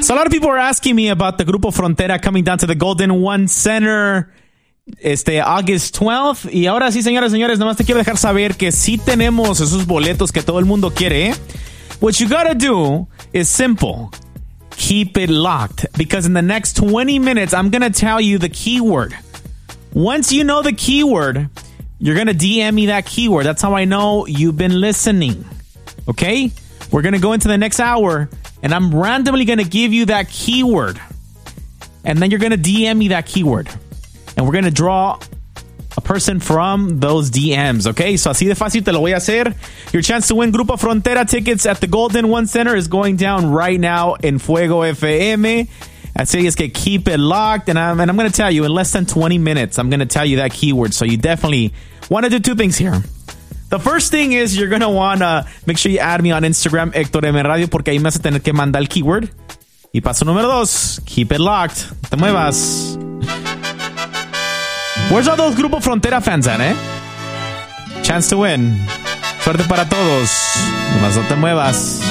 So a lot of people are asking me about the Grupo Frontera coming down to the Golden One Center August 12th. Y ahora sí, señoras y señores, nomás te quiero dejar saber que sí tenemos esos boletos que todo el mundo quiere, ¿eh? What you gotta do is simple. Keep it locked. Because in the next 20 minutes, I'm gonna tell you the keyword. Once you know the keyword, you're gonna DM me that keyword. That's how I know you've been listening. Okay? We're gonna go into the next hour, and I'm randomly gonna give you that keyword. And then you're gonna DM me that keyword. And we're going to draw a person from those DMs, okay? So así de fácil te lo voy a hacer. Your chance to win Grupo Frontera tickets at the Golden One Center is going down right now in Fuego FM. Así es que keep it locked. And I'm going to tell you, in less than 20 minutes, I'm going to tell you that keyword. So you definitely want to do two things here. The first thing is you're going to want to make sure you add me on Instagram, Héctor M Radio, porque ahí me vas a tener que mandar el keyword. Y paso número 2, keep it locked. No te muevas. Where's all those Grupo Frontera fans at, eh? Chance to win. Suerte para todos. Nomás no te muevas.